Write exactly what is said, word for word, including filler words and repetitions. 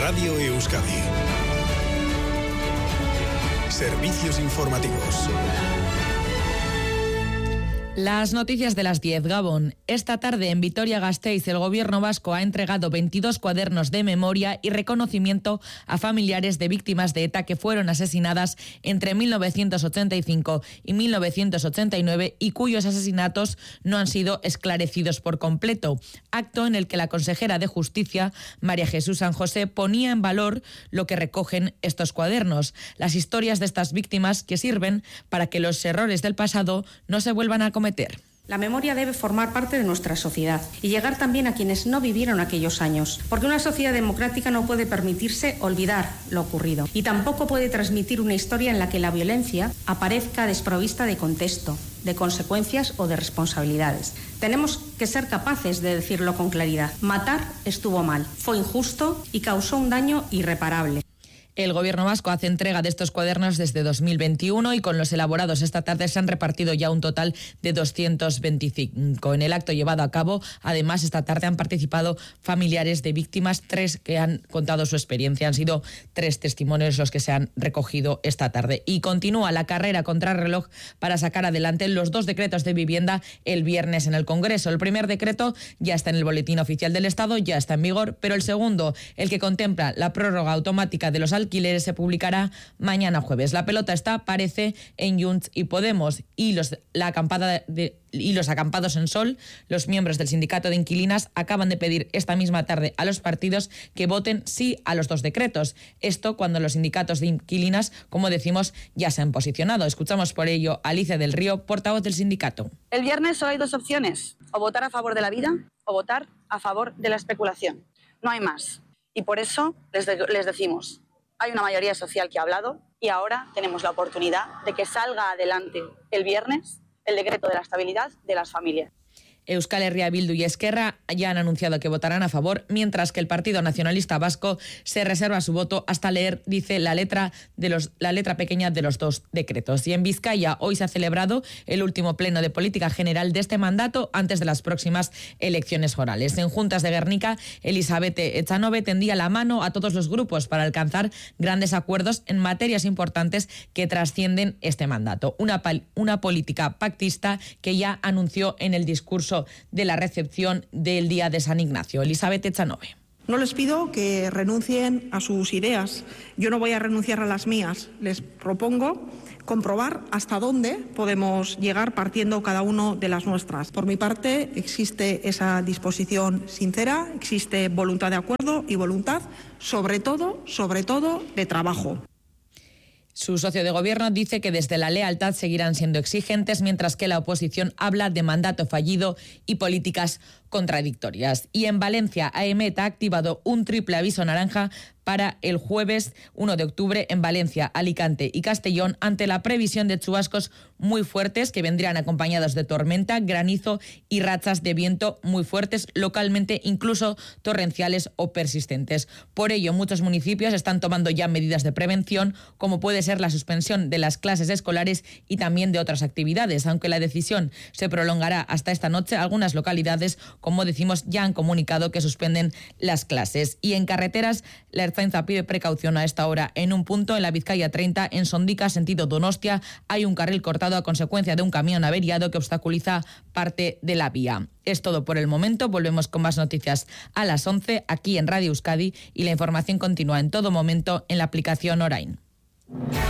Radio Euskadi. Servicios informativos. Las noticias de las diez, Gabón. Esta tarde en Vitoria-Gasteiz el gobierno vasco ha entregado veintidós cuadernos de memoria y reconocimiento a familiares de víctimas de ETA que fueron asesinadas entre mil novecientos ochenta y cinco y mil novecientos ochenta y nueve y cuyos asesinatos no han sido esclarecidos por completo. Acto en el que la consejera de Justicia, María Jesús San José, ponía en valor lo que recogen estos cuadernos, las historias de estas víctimas que sirven para que los errores del pasado no se vuelvan a cometer. La memoria debe formar parte de nuestra sociedad y llegar también a quienes no vivieron aquellos años, porque una sociedad democrática no puede permitirse olvidar lo ocurrido y tampoco puede transmitir una historia en la que la violencia aparezca desprovista de contexto, de consecuencias o de responsabilidades. Tenemos que ser capaces de decirlo con claridad. Matar estuvo mal, fue injusto y causó un daño irreparable. El gobierno vasco hace entrega de estos cuadernos desde dos mil veintiuno y con los elaborados esta tarde se han repartido ya un total de doscientos veinticinco. En el acto llevado a cabo, además, esta tarde han participado familiares de víctimas, tres que han contado su experiencia. Han sido tres testimonios los que se han recogido esta tarde. Y continúa la carrera contra reloj para sacar adelante los dos decretos de vivienda el viernes en el Congreso. El primer decreto ya está en el Boletín Oficial del Estado, ya está en vigor, pero el segundo, el que contempla la prórroga automática de los alquileres, alquileres se publicará mañana jueves. La pelota está, parece, en Junts y Podemos y los, la acampada de, y los acampados en Sol, los miembros del sindicato de inquilinas, acaban de pedir esta misma tarde a los partidos que voten sí a los dos decretos. Esto cuando los sindicatos de inquilinas, como decimos, ya se han posicionado. Escuchamos por ello a Alicia del Río, portavoz del sindicato. El viernes solo hay dos opciones, o votar a favor de la vida o votar a favor de la especulación. No hay más. Y por eso les, de, les decimos, hay una mayoría social que ha hablado y ahora tenemos la oportunidad de que salga adelante el viernes el decreto de la estabilidad de las familias. Euskal Herria Bildu y Esquerra ya han anunciado que votarán a favor, mientras que el Partido Nacionalista Vasco se reserva su voto hasta leer, dice, la letra de los la letra pequeña de los dos decretos. Y en Vizcaya hoy se ha celebrado el último pleno de política general de este mandato antes de las próximas elecciones forales. En Juntas de Guernica, Elizabeth Echanove tendía la mano a todos los grupos para alcanzar grandes acuerdos en materias importantes que trascienden este mandato. Una, una política pactista que ya anunció en el discurso de la recepción del Día de San Ignacio. Elizabeth Echanove. No les pido que renuncien a sus ideas. Yo no voy a renunciar a las mías. Les propongo comprobar hasta dónde podemos llegar partiendo cada uno de las nuestras. Por mi parte, existe esa disposición sincera, existe voluntad de acuerdo y voluntad, sobre todo, sobre todo, de trabajo. Su socio de gobierno dice que desde la lealtad seguirán siendo exigentes, mientras que la oposición habla de mandato fallido y políticas contradictorias. Y en Valencia, AEMET ha activado un triple aviso naranja para el jueves uno de octubre en Valencia, Alicante y Castellón ante la previsión de chubascos muy fuertes que vendrían acompañados de tormenta, granizo y rachas de viento muy fuertes, localmente incluso torrenciales o persistentes. Por ello, muchos municipios están tomando ya medidas de prevención, como puede ser la suspensión de las clases escolares y también de otras actividades. Aunque la decisión se prolongará hasta esta noche, algunas localidades, como decimos, ya han comunicado que suspenden las clases. Y en carreteras, la Ertzaintza pide precaución a esta hora. En un punto, en la Vizcaya treinta, en Sondica, sentido Donostia, hay un carril cortado a consecuencia de un camión averiado que obstaculiza parte de la vía. Es todo por el momento. Volvemos con más noticias a las once aquí en Radio Euskadi y la información continúa en todo momento en la aplicación Orain.